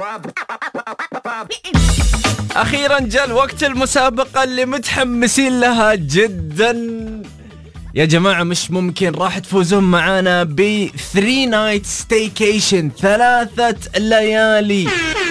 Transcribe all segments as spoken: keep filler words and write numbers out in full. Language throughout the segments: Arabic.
أخيرا جاء وقت المسابقة اللي متحمسين لها جدا يا جماعة. مش ممكن راح تفوزون معانا ب three night staycation، ثلاثة ليالي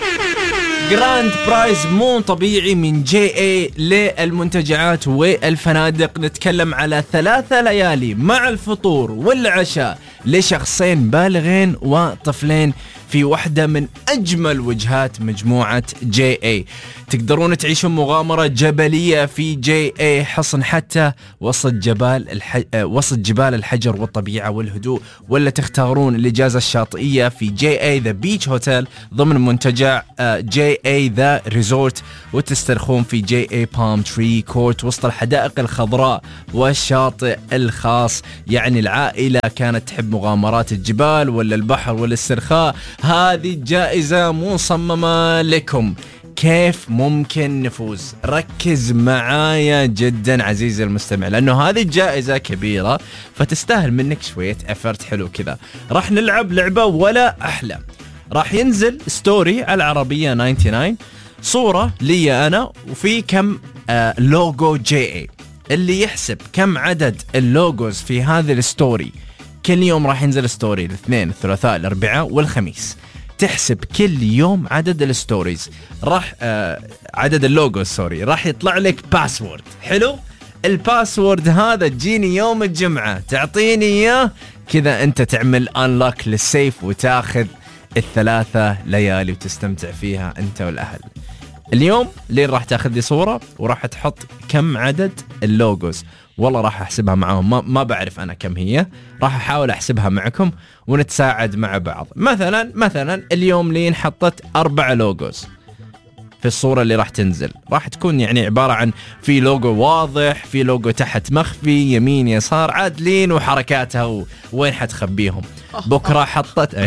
جراند برايز مو طبيعي من جي اي للمنتجعات والفنادق. نتكلم على ثلاثة ليالي مع الفطور والعشاء لشخصين بالغين وطفلين في واحدة من أجمل وجهات مجموعة جي اي. تقدرون تعيشون مغامرة جبلية في جي اي حصن حتى وسط جبال الح... وسط جبال الحجر والطبيعة والهدوء، ولا تختارون الإجازة الشاطئية في جي اي ذا بيتش هوتيل ضمن منتجع جي اي ذا ريزورت، وتسترخون في جي اي بالم تري كورت وسط الحدائق الخضراء والشاطئ الخاص. يعني العائلة كانت تحب مغامرات الجبال ولا البحر ولا الاسترخاء، هذه الجائزة مصممة لكم. كيف ممكن نفوز؟ ركز معايا جدا عزيزي المستمع، لأنه هذه الجائزة كبيرة فتستاهل منك شوية افرت حلو كذا. راح نلعب لعبة ولا أحلى. راح ينزل ستوري على العربية تسعة وتسعين صورة لي أنا وفي كم آه لوجو جي اي. اللي يحسب كم عدد اللوجوز في هذه الستوري، كل يوم راح ينزل ستوري الاثنين الثلاثاء الأربعاء والخميس، تحسب كل يوم عدد الستوريز راح آه عدد اللوجوز سوري راح يطلع لك باسورد. حلو، الباسورد هذا تجيني يوم الجمعة تعطيني إياه كذا، أنت تعمل أنلوك للسيف وتاخذ الثلاثة ليالي وتستمتع فيها أنت والأهل. اليوم لين راح تاخذ لي صورة وراح تحط كم عدد اللوجوز. والله راح أحسبها معهم، ما, ما بعرف أنا كم هي، راح أحاول أحسبها معكم ونتساعد مع بعض. مثلا مثلا اليوم لين حطت أربع لوجوز في الصورة اللي راح تنزل، راح تكون يعني عبارة عن في لوجو واضح، في لوجو تحت مخفي، يمين يسار، عاد لين وحركاتها وين حتخبيهم. بكرة حطت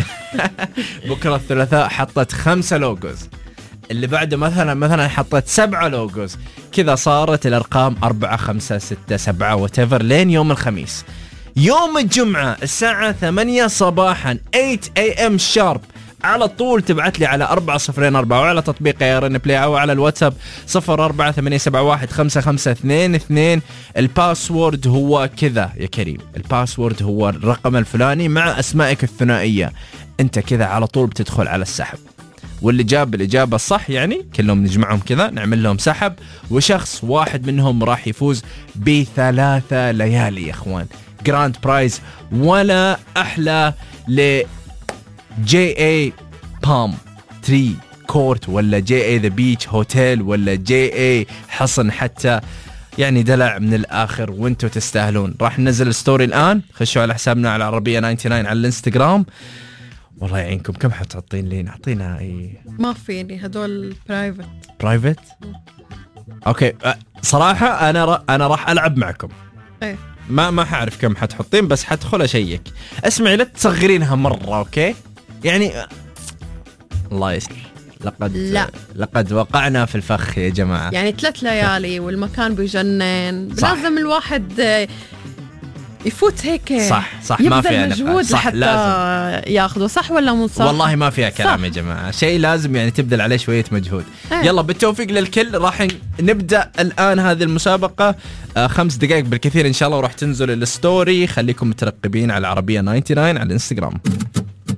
بكرة الثلاثاء حطت خمسة لوجوز، اللي بعده مثلا مثلا حطت سبعة لوجوز، كذا صارت الأرقام أربعة خمسة ستة سبعة وتفر لين يوم الخميس. يوم الجمعة الساعة ثمانية صباحا ثمانية إيه إم شارب على طول تبعت لي على أربعة صفرين أربعة وعلى تطبيق يارن بلاي أو على الواتساب صفر أربعة ثمانية سبعة واحد خمسة خمسة اثنين اثنين. الباسورد هو كذا يا كريم، الباسورد هو الرقم الفلاني مع أسمائك الثنائية. أنت كذا على طول بتدخل على السحب، واللي جاب الإجابة الصح يعني كلهم نجمعهم كذا نعمل لهم سحب، وشخص واحد منهم راح يفوز بثلاثة ليالي يا إخوان جراند برايز ولا أحلى ل جي اي بالم تري كورت ولا جي اي ذا بيتش هوتيل ولا جي اي حصن حتى. يعني دلع من الآخر وانتو تستاهلون. راح ننزل الستوري الآن، خشوا على حسابنا على العربية تسعة وتسعين على الانستغرام. والله يعينكم، كم حتعطين لي؟ نعطينا اي ما فيني، هدول برايفت برايفت. اوكي صراحة انا ر... انا راح العب معكم. ايه ما ما حعرف كم حتحطين، بس حدخل اشيك. اسمعي لا تصغرينها مرة اوكي؟ يعني الله يستر، لقد لا. لقد وقعنا في الفخ يا جماعة. يعني ثلاث ليالي والمكان بيجنن، لازم الواحد يفوت هيك صح صح ما فيها مجهود صح لحتى لازم ياخذه، صح ولا مو صح؟ والله ما فيها كلام صح. يا جماعة شيء لازم يعني تبذل عليه شوية مجهود. ايه. يلا بالتوفيق للكل. راح نبدأ الآن هذه المسابقة آه خمس دقائق بالكثير إن شاء الله، وراح تنزل الستوري. خليكم مترقبين على العربية تسعة وتسعين على الانستغرام.